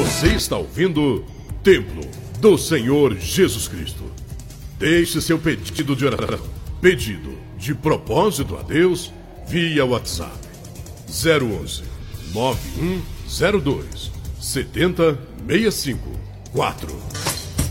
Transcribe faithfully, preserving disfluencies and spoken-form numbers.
Você está ouvindo Templo do Senhor Jesus Cristo. Deixe seu pedido de oração, pedido de propósito a Deus via WhatsApp zero onze, nove um zero dois, sete zero seis cinco quatro.